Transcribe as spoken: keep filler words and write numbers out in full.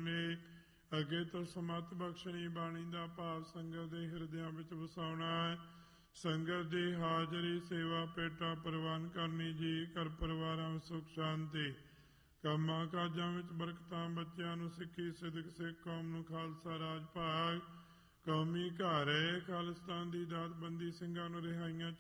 ਕਰਨੇ। ਅੱਗੇ ਤੋਂ ਸਮਤ ਬਖਸ਼ਣੀ ਬਾਣੀ ਦਾ ਭਾਵ ਸੰਗਤ ਦੇ ਹਿਰਦਿਆਂ ਵਿੱਚ ਵਸਾਉਣਾ ਹੈ। ਸੰਗਤ ਦੀ ਹਾਜ਼ਰੀ ਸੇਵਾ ਭੇਟਾ ਪ੍ਰਵਾਨ ਕਰਨੀ ਜੀ। ਘਰ ਪਰਿਵਾਰਾਂ ਵਿੱਚ ਸੁਖ ਸ਼ਾਂਤੀ, ਕੰਮਾਂ ਕਾਜਾਂ ਵਿੱਚ ਬਰਕਤਾਂ, ਬੱਚਿਆਂ ਨੂੰ ਸਿੱਖੀ ਸਿਦਕ, ਸਿੱਖ ਕੌਮ ਨੂੰ ਖਾਲਸਾ ਰਾਜ ਭਾਗ, ਕੌਮੀ ਘਰ ਖਾਲਿਸਤਾਨ ਦੀ ਦਾਤਬੰਦੀ, ਸਿੰਘਾਂ ਨੂੰ ਰਿਹਾਈਆਂ